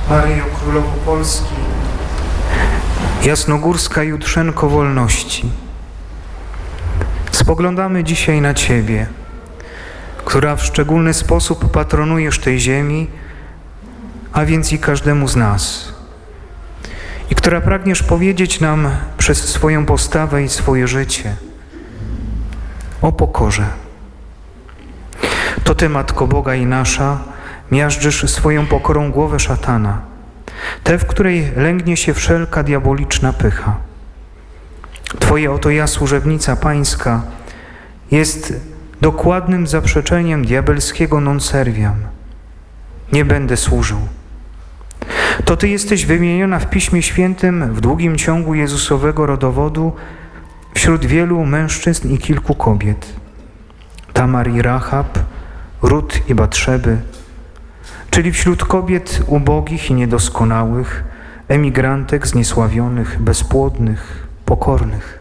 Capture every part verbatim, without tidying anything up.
Maryjo, Królowo Polski, Jasnogórska Jutrzenko Wolności, spoglądamy dzisiaj na Ciebie, która w szczególny sposób patronujesz tej ziemi, a więc i każdemu z nas, i która pragniesz powiedzieć nam przez swoją postawę i swoje życie o pokorze. To Ty, Matko Boga i nasza, miażdżysz swoją pokorą głowę szatana, tę, w której lęgnie się wszelka diaboliczna pycha. Twoje oto ja, służebnica Pańska, jest dokładnym zaprzeczeniem diabelskiego non serviam. Nie będę służył. To Ty jesteś wymieniona w Piśmie Świętym w długim ciągu Jezusowego rodowodu wśród wielu mężczyzn i kilku kobiet. Tamar i Rahab, Rut i Batrzeby, czyli wśród kobiet ubogich i niedoskonałych, emigrantek zniesławionych, bezpłodnych, pokornych.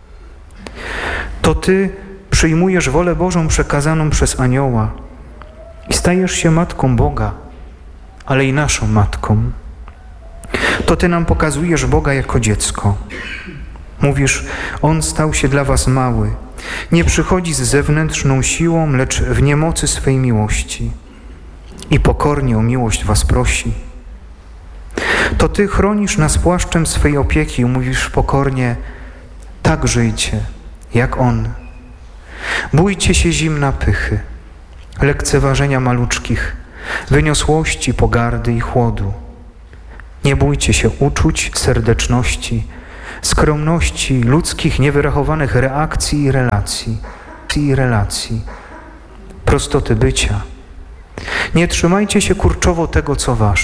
To Ty przyjmujesz wolę Bożą przekazaną przez anioła i stajesz się Matką Boga, ale i naszą Matką. To Ty nam pokazujesz Boga jako dziecko. Mówisz, On stał się dla was mały, nie przychodzi z zewnętrzną siłą, lecz w niemocy swej miłości i pokornie o miłość was prosi. To Ty chronisz nas płaszczem swej opieki i mówisz pokornie, tak żyjcie, jak On. Bójcie się zimna pychy, lekceważenia maluczkich, wyniosłości, pogardy i chłodu. Nie bójcie się uczuć, serdeczności, skromności, ludzkich, niewyrachowanych reakcji i relacji, i relacji, prostoty bycia. Nie trzymajcie się kurczowo tego, co wasze.